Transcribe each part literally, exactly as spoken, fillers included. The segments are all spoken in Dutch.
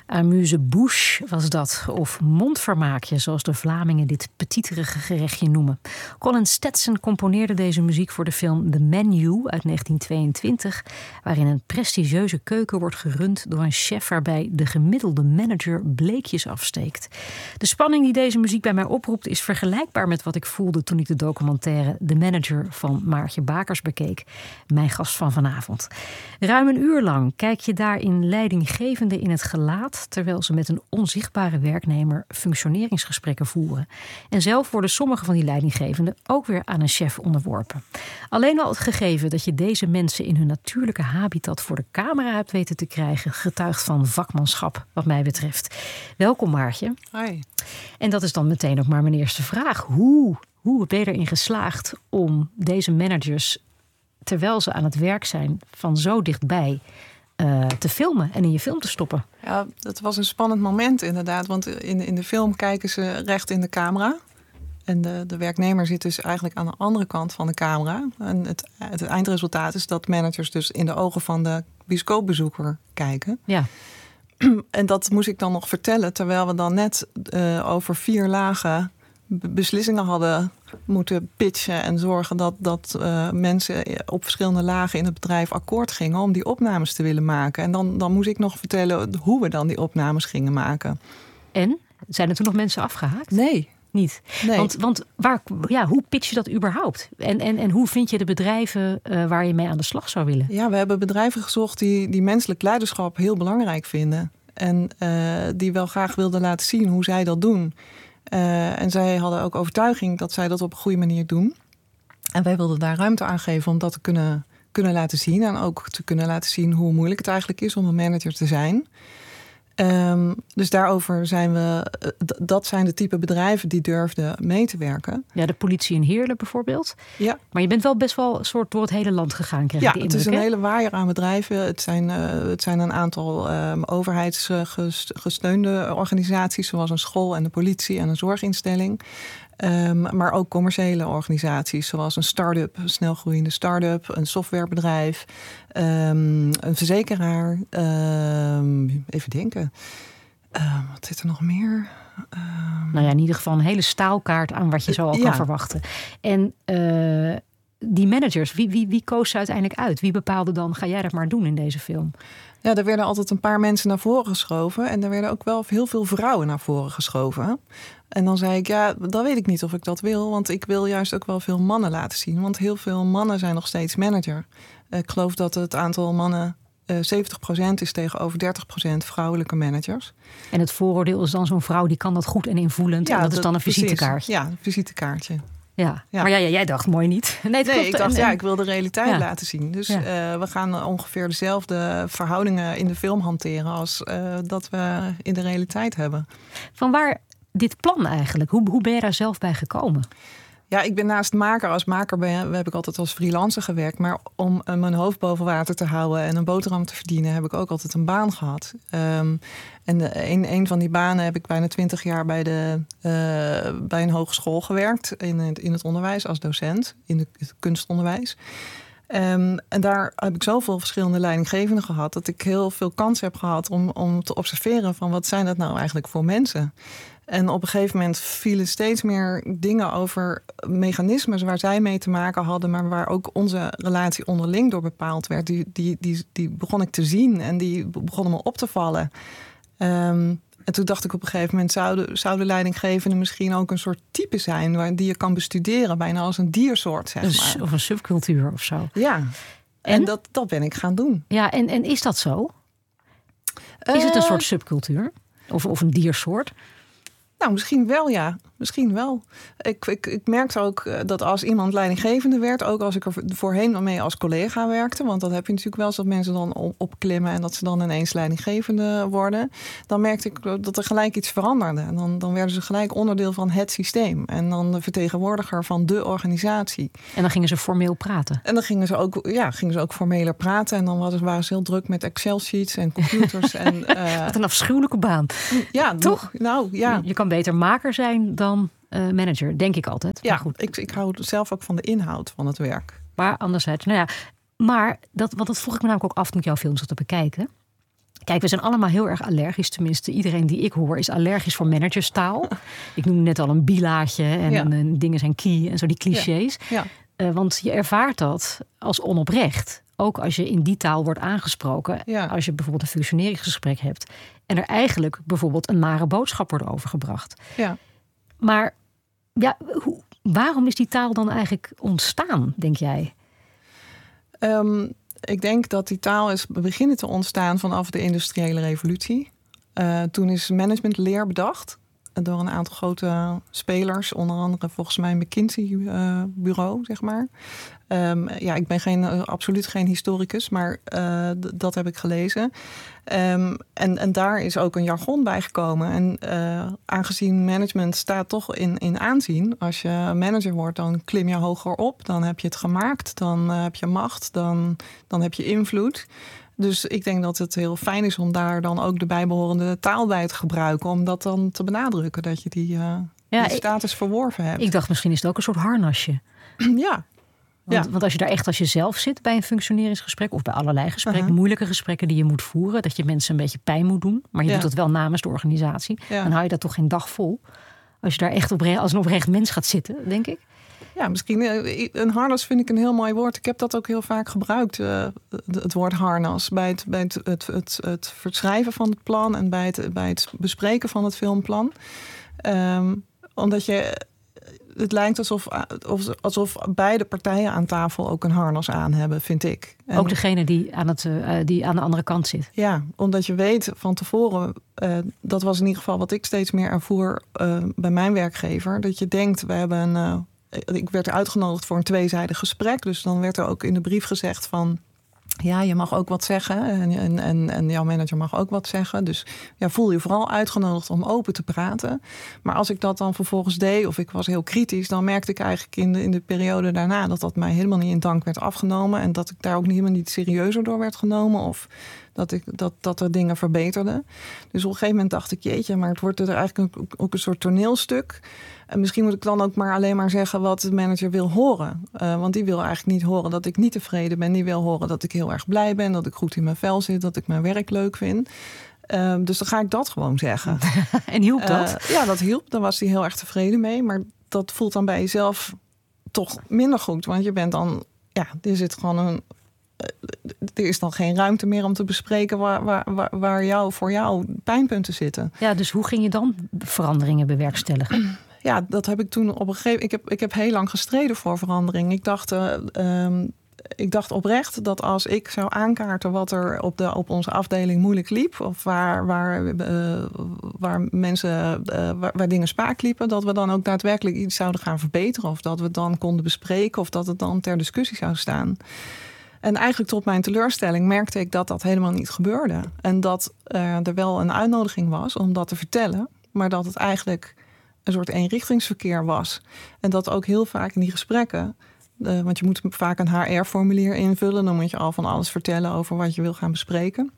Amuse-bouche was dat, of mondvermaakje, zoals de Vlamingen dit petiterige gerechtje noemen. Colin Stetson componeerde deze muziek voor de film The Menu uit negentien tweeëntwintig... waarin een prestigieuze keuken wordt gerund door een chef waarbij de gemiddelde manager bleekjes afsteekt. De spanning die deze muziek bij mij oproept is vergelijkbaar met wat ik voelde toen ik de documentaire The Manager van Maartje Bakers bekeek, mijn gast van vanavond. Ruim een uur lang kijk je daarin leidinggevende in het gelaat, terwijl ze met een onzichtbare werknemer functioneringsgesprekken voeren. En zelf worden sommige van die leidinggevenden ook weer aan een chef onderworpen. Alleen al het gegeven dat je deze mensen in hun natuurlijke habitat voor de camera hebt weten te krijgen, getuigt van vakmanschap wat mij betreft. Welkom Maartje. Hoi. En dat is dan meteen ook maar mijn eerste vraag. Hoe, hoe ben je erin geslaagd om deze managers, terwijl ze aan het werk zijn, van zo dichtbij Uh, te filmen en in je film te stoppen? Ja, dat was een spannend moment inderdaad. Want in, in de film kijken ze recht in de camera. En de, de werknemer zit dus eigenlijk aan de andere kant van de camera. En het, het eindresultaat is dat managers dus in de ogen van de bioscoopbezoeker kijken. Ja. En dat moest ik dan nog vertellen, terwijl we dan net uh, over vier lagen beslissingen hadden moeten pitchen en zorgen dat, dat uh, mensen op verschillende lagen in het bedrijf akkoord gingen om die opnames te willen maken. En dan, dan moest ik nog vertellen hoe we dan die opnames gingen maken. En? Zijn er toen nog mensen afgehaakt? Nee. Niet? Nee. Want, want waar, ja, hoe pitch je dat überhaupt? En, en, en hoe vind je de bedrijven uh, waar je mee aan de slag zou willen? Ja, we hebben bedrijven gezocht die, die menselijk leiderschap heel belangrijk vinden. En uh, die wel graag wilden laten zien hoe zij dat doen. Uh, en zij hadden ook overtuiging dat zij dat op een goede manier doen. En wij wilden daar ruimte aan geven om dat te kunnen, kunnen laten zien. En ook te kunnen laten zien hoe moeilijk het eigenlijk is om een manager te zijn. Um, dus daarover zijn we... D- dat zijn de type bedrijven die durfden mee te werken. Ja, de politie in Heerlen bijvoorbeeld. Ja. Maar je bent wel best wel soort door het hele land gegaan, kreeg ja, ik de indruk. Het is een hè? hele waaier aan bedrijven. Het zijn, uh, het zijn een aantal um, overheidsgesteunde organisaties, zoals een school en de politie en een zorginstelling. Um, maar ook commerciële organisaties, zoals een start-up, een snelgroeiende start-up, een softwarebedrijf, um, een verzekeraar. Um, even denken. Uh, wat zit er nog meer? Um, nou ja, in ieder geval een hele staalkaart aan wat je zo al ja. kan verwachten. En uh, die managers, wie, wie, wie koos ze uiteindelijk uit? Wie bepaalde dan, ga jij dat maar doen in deze film? Ja, er werden altijd een paar mensen naar voren geschoven. En er werden ook wel heel veel vrouwen naar voren geschoven. En dan zei ik, ja, dan weet ik niet of ik dat wil. Want ik wil juist ook wel veel mannen laten zien. Want heel veel mannen zijn nog steeds manager. Ik geloof dat het aantal mannen uh, zeventig procent is tegenover dertig procent vrouwelijke managers. En het vooroordeel is dan zo'n vrouw die kan dat goed en invoelend. Ja, en dat, dat is dan een precies. visitekaartje. Ja, een visitekaartje. Ja. Ja. Maar ja, ja, jij dacht mooi niet. Nee, het nee klopt. ik dacht, en, ja, ik wil de realiteit ja. laten zien. Dus ja. uh, we gaan ongeveer dezelfde verhoudingen in de film hanteren als uh, dat we in de realiteit hebben. Van waar dit plan eigenlijk? Hoe, hoe ben je daar zelf bij gekomen? Ja, ik ben naast maker. Als maker ben, heb ik altijd als freelancer gewerkt. Maar om uh, mijn hoofd boven water te houden en een boterham te verdienen, heb ik ook altijd een baan gehad. Um, en uh, in een van die banen heb ik bijna twintig jaar bij, de, uh, bij een hogeschool gewerkt. In het, in het onderwijs als docent, in de, het kunstonderwijs. Um, en daar heb ik zoveel verschillende leidinggevenden gehad, dat ik heel veel kans heb gehad om, om te observeren van wat zijn dat nou eigenlijk voor mensen. En op een gegeven moment vielen steeds meer dingen over mechanismes waar zij mee te maken hadden, maar waar ook onze relatie onderling door bepaald werd. Die, die, die, die begon ik te zien en die begonnen me op te vallen. Um, en toen dacht ik op een gegeven moment, zouden, zouden leidinggevenden misschien ook een soort type zijn waar, die je kan bestuderen, bijna als een diersoort, zeg maar. Of een subcultuur of zo. Ja, en, en dat, dat ben ik gaan doen. Ja, en, en is dat zo? Is uh, het een soort subcultuur? Of, of een diersoort? Nou, misschien wel, ja. Misschien wel. Ik, ik, ik merkte ook dat als iemand leidinggevende werd, ook als ik er voorheen mee als collega werkte, want dat heb je natuurlijk wel eens, dat mensen dan opklimmen en dat ze dan ineens leidinggevende worden, dan merkte ik dat er gelijk iets veranderde. En dan, dan werden ze gelijk onderdeel van het systeem en dan de vertegenwoordiger van de organisatie. En dan gingen ze formeel praten? En dan gingen ze ook, ja, gingen ze ook formeler praten en dan waren ze heel druk met Excel-sheets en computers. en, uh, Wat een afschuwelijke baan. Ja, toch? Nou, ja. Je kan beter maker zijn dan uh, manager, denk ik altijd. Ja, maar goed. Ik, ik hou zelf ook van de inhoud van het werk. Maar anderzijds, nou ja, maar dat, want dat vroeg ik me namelijk ook af toen ik jouw film zat te bekijken. Kijk, we zijn allemaal heel erg allergisch. Tenminste, iedereen die ik hoor is allergisch voor managerstaal. Ik noemde net al een bilaatje en ja. een, een dingen zijn key en zo die clichés. Ja. Ja. Uh, want je ervaart dat als onoprecht. Ook als je in die taal wordt aangesproken. Ja. Als je bijvoorbeeld een functioneringsgesprek hebt. En er eigenlijk bijvoorbeeld een nare boodschap wordt overgebracht. Ja. Maar ja, hoe, waarom is die taal dan eigenlijk ontstaan, denk jij? Um, ik denk dat die taal is beginnen te ontstaan vanaf de industriële revolutie. Uh, toen is managementleer bedacht door een aantal grote spelers. Onder andere volgens mij een McKinsey-bureau, uh, zeg maar. Um, ja, ik ben geen, uh, absoluut geen historicus, maar uh, d- dat heb ik gelezen. Um, en, en daar is ook een jargon bij gekomen. En uh, aangezien management staat toch in, in aanzien. Als je manager wordt, dan klim je hoger op. Dan heb je het gemaakt, dan uh, heb je macht, dan, dan heb je invloed. Dus ik denk dat het heel fijn is om daar dan ook de bijbehorende taal bij te gebruiken. Om dat dan te benadrukken, dat je die, uh, ja, die status ik, verworven hebt. Ik dacht, misschien is het ook een soort harnasje. Ja. Want, ja. want als je daar echt als jezelf zit bij een functioneringsgesprek of bij allerlei gesprekken, uh-huh. moeilijke gesprekken die je moet voeren, dat je mensen een beetje pijn moet doen, maar je ja. doet dat wel namens de organisatie, ja. dan hou je dat toch geen dag vol. Als je daar echt oprecht, als een oprecht mens gaat zitten, denk ik. Ja, misschien een harnas vind ik een heel mooi woord. Ik heb dat ook heel vaak gebruikt, uh, het woord harnas, bij het, bij het, het, het, het verschrijven van het plan en bij het, bij het bespreken van het filmplan. Um, omdat je, het lijkt alsof, alsof beide partijen aan tafel ook een harnas aan hebben, vind ik. En ook degene die aan, het, uh, die aan de andere kant zit. Ja, omdat je weet van tevoren, uh, dat was in ieder geval wat ik steeds meer ervoer uh, bij mijn werkgever, dat je denkt, we hebben een... Uh, Ik werd uitgenodigd voor een tweezijdig gesprek. Dus dan werd er ook in de brief gezegd van, ja, je mag ook wat zeggen. En, en, en jouw manager mag ook wat zeggen. Dus ja, voel je vooral uitgenodigd om open te praten. Maar als ik dat dan vervolgens deed, of ik was heel kritisch, dan merkte ik eigenlijk in de, in de periode daarna dat dat mij helemaal niet in dank werd afgenomen. En dat ik daar ook helemaal niet serieuzer door werd genomen. Of dat, ik, dat, dat er dingen verbeterden. Dus op een gegeven moment dacht ik, jeetje, maar het wordt er eigenlijk ook, ook een soort toneelstuk. En misschien moet ik dan ook maar alleen maar zeggen wat de manager wil horen. Uh, want die wil eigenlijk niet horen dat ik niet tevreden ben. Die wil horen dat ik heel erg blij ben, dat ik goed in mijn vel zit, dat ik mijn werk leuk vind. Uh, dus dan ga ik dat gewoon zeggen. En hielp dat? Uh, ja, dat hielp. Daar was hij heel erg tevreden mee. Maar dat voelt dan bij jezelf toch minder goed. Want je bent dan, ja, er zit gewoon een... Er is dan geen ruimte meer om te bespreken waar, waar, waar, waar jou, voor jou pijnpunten zitten. Ja, dus hoe ging je dan veranderingen bewerkstelligen? Ja, dat heb ik toen op een gegeven moment... Ik heb, ik heb heel lang gestreden voor verandering. Ik dacht, uh, um, ik dacht oprecht dat als ik zou aankaarten wat er op, de, op onze afdeling moeilijk liep, of waar, waar, uh, waar mensen uh, waar, waar dingen spaak liepen, dat we dan ook daadwerkelijk iets zouden gaan verbeteren. Of dat we het dan konden bespreken, of dat het dan ter discussie zou staan. En eigenlijk tot mijn teleurstelling merkte ik dat dat helemaal niet gebeurde. En dat uh, er wel een uitnodiging was om dat te vertellen, maar dat het eigenlijk een soort eenrichtingsverkeer was. En dat ook heel vaak in die gesprekken, uh, want je moet vaak een H R-formulier invullen, dan moet je al van alles vertellen over wat je wil gaan bespreken.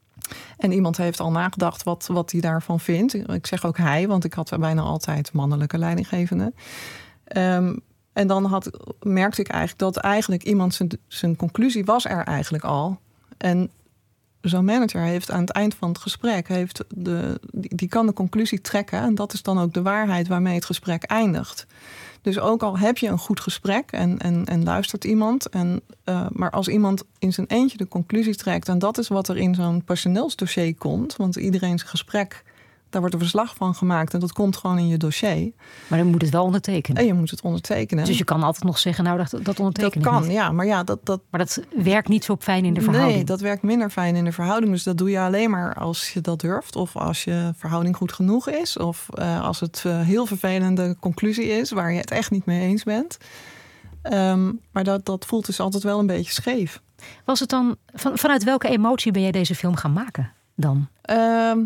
En iemand heeft al nagedacht wat, wat hij daarvan vindt. Ik zeg ook hij, want ik had bijna altijd mannelijke leidinggevenden. Um, En dan had, merkte ik eigenlijk dat eigenlijk iemand zijn, zijn conclusie was er eigenlijk al. En zo'n manager heeft aan het eind van het gesprek, heeft de, die, die kan de conclusie trekken. En dat is dan ook de waarheid waarmee het gesprek eindigt. Dus ook al heb je een goed gesprek en, en, en luistert iemand. En, uh, maar als iemand in zijn eentje de conclusie trekt, en dat is wat er in zo'n personeelsdossier komt. Want iedereen zijn gesprek, daar wordt een verslag van gemaakt en dat komt gewoon in je dossier. Maar dan moet het wel ondertekenen. En je moet het ondertekenen. Dus je kan altijd nog zeggen, nou, dat, dat onderteken Dat kan, niet. ja. Maar ja, dat, dat... Maar dat werkt niet zo fijn in de verhouding. Nee, dat werkt minder fijn in de verhouding. Dus dat doe je alleen maar als je dat durft. Of als je verhouding goed genoeg is. Of uh, als het uh, heel vervelende conclusie is waar je het echt niet mee eens bent. Um, maar dat, dat voelt dus altijd wel een beetje scheef. Was het dan, van, vanuit welke emotie ben jij deze film gaan maken dan? Um,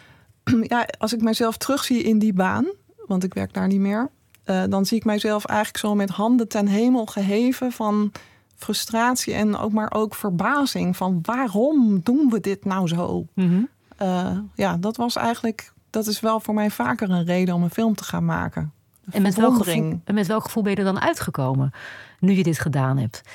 Ja, als ik mijzelf terugzie in die baan, want ik werk daar niet meer, uh, dan zie ik mijzelf eigenlijk zo met handen ten hemel geheven van frustratie en ook maar ook verbazing van waarom doen we dit nou zo? Mm-hmm. Uh, ja, dat was eigenlijk, dat is wel voor mij vaker een reden om een film te gaan maken. En met welk gevoel, en met welk gevoel ben je er dan uitgekomen nu je dit gedaan hebt?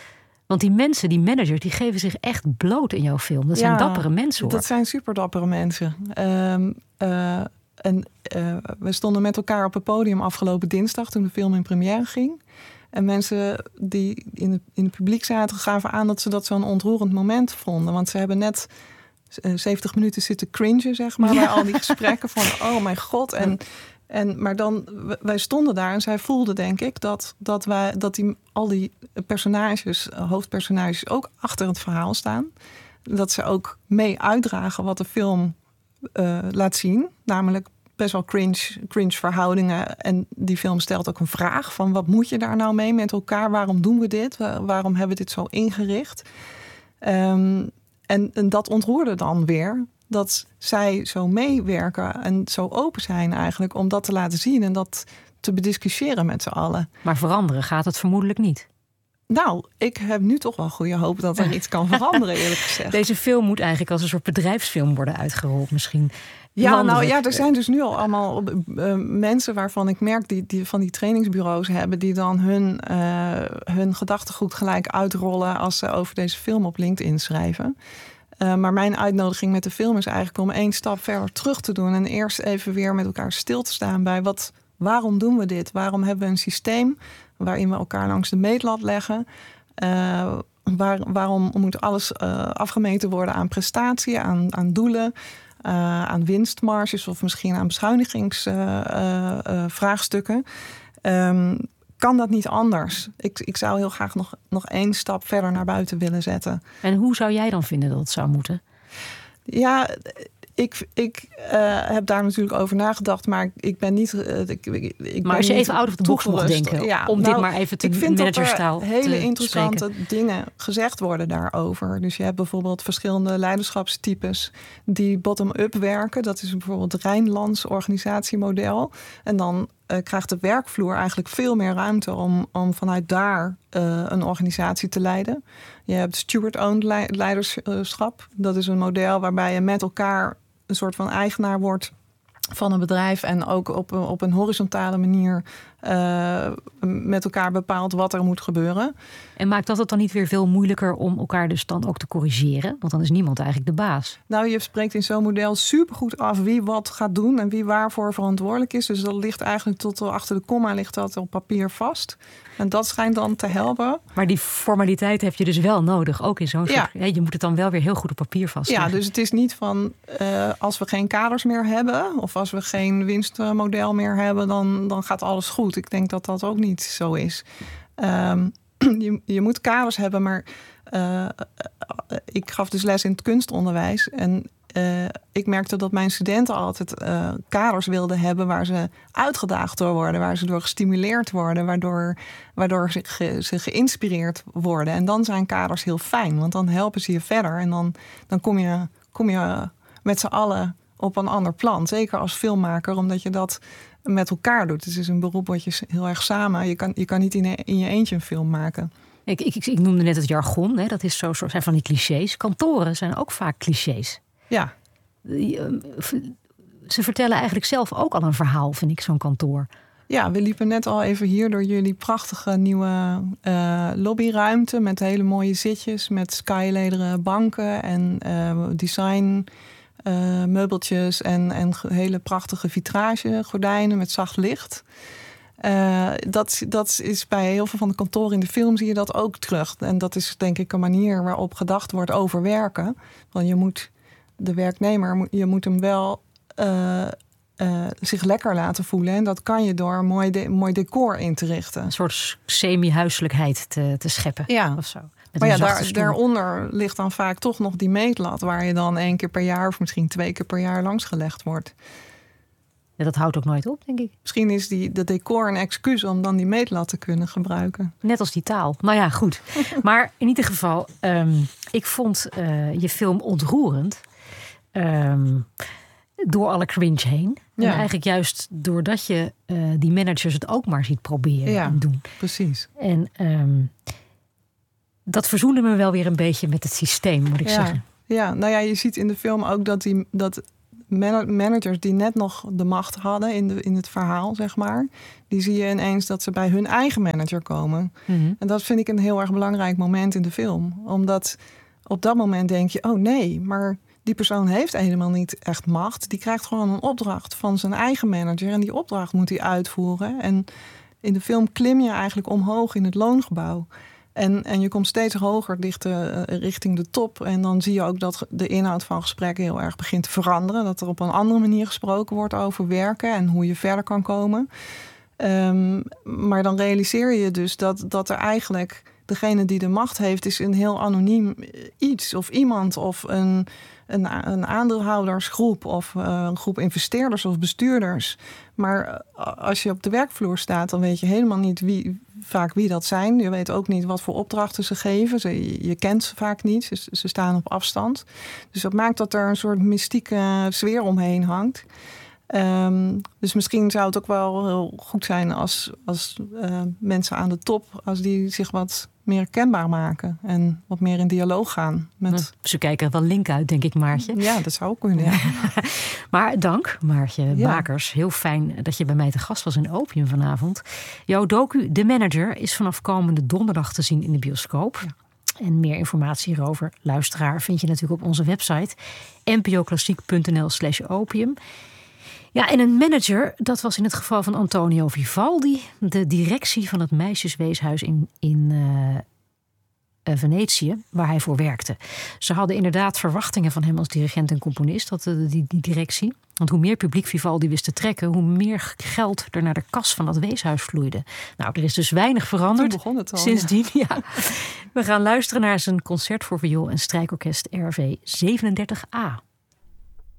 Want die mensen, die managers, die geven zich echt bloot in jouw film. Dat zijn ja, dappere mensen, hoor. Dat zijn super dappere mensen. Um, uh, en uh, we stonden met elkaar op het podium afgelopen dinsdag toen de film in première ging. En mensen die in het, in het publiek zaten gaven aan dat ze dat zo'n ontroerend moment vonden. Want ze hebben net uh, zeventig minuten zitten cringen, zeg maar, ja. bij al die gesprekken van oh mijn god. En, en, maar dan, wij stonden daar en zij voelden, denk ik, dat, dat, wij, dat die, al die personages, hoofdpersonages ook achter het verhaal staan. Dat ze ook mee uitdragen wat de film uh, laat zien. Namelijk best wel cringe, cringe verhoudingen. En die film stelt ook een vraag van wat moet je daar nou mee met elkaar? Waarom doen we dit? Waarom hebben we dit zo ingericht? Um, en, en dat ontroerde dan weer. Dat zij zo meewerken en zo open zijn eigenlijk om dat te laten zien en dat te bediscussiëren met z'n allen. Maar veranderen gaat het vermoedelijk niet. Nou, ik heb nu toch wel goede hoop dat er iets kan veranderen, eerlijk gezegd. Deze film moet eigenlijk als een soort bedrijfsfilm worden uitgerold misschien. Ja, landelijk. nou ja, er zijn dus nu al allemaal uh, mensen waarvan ik merk die, die van die trainingsbureaus hebben, die dan hun, uh, hun gedachtegoed gelijk uitrollen als ze over deze film op LinkedIn schrijven. Uh, maar mijn uitnodiging met de film is eigenlijk om één stap verder terug te doen en eerst even weer met elkaar stil te staan bij wat, waarom doen we dit? Waarom hebben we een systeem waarin we elkaar langs de meetlat leggen? Uh, waar, waarom moet alles uh, afgemeten worden aan prestatie, aan, aan doelen, uh, aan winstmarges of misschien aan beschonigingsvraagstukken? Uh, uh, uh, um, kan dat niet anders? Ik, ik zou heel graag nog, nog één stap verder naar buiten willen zetten. En hoe zou jij dan vinden dat het zou moeten? Ja, ik, ik uh, heb daar natuurlijk over nagedacht, maar ik ben niet. Uh, ik, ik maar als je niet even out of the box mocht denken, ja, om nou, dit maar even te managerstaal te hele interessante spreken. dingen gezegd worden daarover. Dus je hebt bijvoorbeeld verschillende leiderschapstypes die bottom-up werken. Dat is bijvoorbeeld het Rijnlands organisatiemodel. En dan uh, krijgt de werkvloer eigenlijk veel meer ruimte om, om vanuit daar uh, een organisatie te leiden. Je hebt steward-owned leiderschap. Dat is een model waarbij je met elkaar een soort van eigenaar wordt van een bedrijf en ook op een, op een horizontale manier uh, met elkaar bepaalt wat er moet gebeuren. En maakt dat het dan niet weer veel moeilijker om elkaar dus dan ook te corrigeren? Want dan is niemand eigenlijk de baas. Nou, je spreekt in zo'n model supergoed af wie wat gaat doen en wie waarvoor verantwoordelijk is. Dus dat ligt eigenlijk tot achter de komma ligt dat op papier vast. En dat schijnt dan te helpen. Maar die formaliteit heb je dus wel nodig, ook in zo'n soort. Ja. Je moet het dan wel weer heel goed op papier vastleggen. Ja, dus het is niet van uh, als we geen kaders meer hebben of als we geen winstmodel meer hebben, dan, dan gaat alles goed. Ik denk dat dat ook niet zo is. Um, je, je moet kaders hebben, maar uh, ik gaf dus les in het kunstonderwijs en Uh, ik merkte dat mijn studenten altijd uh, kaders wilden hebben waar ze uitgedaagd door worden, waar ze door gestimuleerd worden, waardoor, waardoor ze, ge, ze geïnspireerd worden. En dan zijn kaders heel fijn, want dan helpen ze je verder en dan, dan kom je, kom je met z'n allen op een ander plan. Zeker als filmmaker, omdat je dat met elkaar doet. Het is een beroep wat je heel erg samen. Je kan, je kan niet in, een, in je eentje een film maken. Ik, ik, ik noemde net het jargon, hè? Dat is zo, zo, zijn van die clichés. Kantoren zijn ook vaak clichés. Ja. Ze vertellen eigenlijk zelf ook al een verhaal, vind ik, zo'n kantoor. Ja, we liepen net al even hier door jullie prachtige nieuwe uh, lobbyruimte met hele mooie zitjes, met skylederen banken en uh, design uh, meubeltjes en, en hele prachtige vitrage gordijnen met zacht licht. Uh, dat, dat is bij heel veel van de kantoren in de film zie je dat ook terug. En dat is denk ik een manier waarop gedacht wordt over werken. Want je moet de werknemer, je moet hem wel uh, uh, zich lekker laten voelen. En dat kan je door een mooi, de, mooi decor in te richten. Een soort semi-huiselijkheid te, te scheppen. Ja. Of zo. Maar ja, daar, daaronder ligt dan vaak toch nog die meetlat, waar je dan één keer per jaar of misschien twee keer per jaar langs gelegd wordt. Ja, dat houdt ook nooit op, denk ik. Misschien is die, de decor een excuus om dan die meetlat te kunnen gebruiken. Net als die taal. Nou ja, goed. Maar in ieder geval, um, ik vond uh, je film ontroerend. Um, door alle cringe heen. Ja. En eigenlijk juist doordat je uh, die managers het ook maar ziet proberen ja, en doen. Precies. En um, dat verzoende me wel weer een beetje met het systeem, moet ik ja. zeggen. Ja, nou ja, je ziet in de film ook dat, die, dat man- managers die net nog de macht hadden in, de, in het verhaal, zeg maar. Die zie je ineens dat ze bij hun eigen manager komen. Mm-hmm. En dat vind ik een heel erg belangrijk moment in de film. Omdat op dat moment denk je, oh nee, maar die persoon heeft helemaal niet echt macht. Die krijgt gewoon een opdracht van zijn eigen manager. En die opdracht moet hij uitvoeren. En in de film klim je eigenlijk omhoog in het loongebouw. En, en je komt steeds hoger dicht, uh, richting de top. En dan zie je ook dat de inhoud van gesprekken heel erg begint te veranderen. Dat er op een andere manier gesproken wordt over werken en hoe je verder kan komen. Um, maar dan realiseer je dus dat, dat er eigenlijk degene die de macht heeft, is een heel anoniem iets of iemand of een, een, een aandeelhoudersgroep of uh, een groep investeerders of bestuurders. Maar als je op de werkvloer staat, dan weet je helemaal niet wie, vaak wie dat zijn. Je weet ook niet wat voor opdrachten ze geven. Ze, je kent ze vaak niet. Ze, ze staan op afstand. Dus dat maakt dat er een soort mystieke sfeer omheen hangt. Um, dus misschien zou het ook wel heel goed zijn als, als uh, mensen aan de top, als die zich wat meer kenbaar maken en wat meer in dialoog gaan. Met... Ze kijken wel link uit, denk ik, Maartje. Ja, dat zou ook kunnen. Ja. Maar dank, Maartje Ja. Bakers. Heel fijn dat je bij mij te gast was in Opium vanavond. Jouw docu The Manager is vanaf komende donderdag te zien in de bioscoop. Ja. En meer informatie hierover, luisteraar, vind je natuurlijk op onze website npoklassiek.nl slash opium. Ja, en een manager, dat was in het geval van Antonio Vivaldi, de directie van het meisjesweeshuis in, in uh, Venetië, waar hij voor werkte. Ze hadden inderdaad verwachtingen van hem als dirigent en componist, dat, uh, die, die directie. Want hoe meer publiek Vivaldi wist te trekken, hoe meer geld er naar de kas van dat weeshuis vloeide. Nou, er is dus weinig veranderd. Toen begon het al. Sindsdien, ja. ja. We gaan luisteren naar zijn concert voor viool en strijkorkest R V zevenendertig A.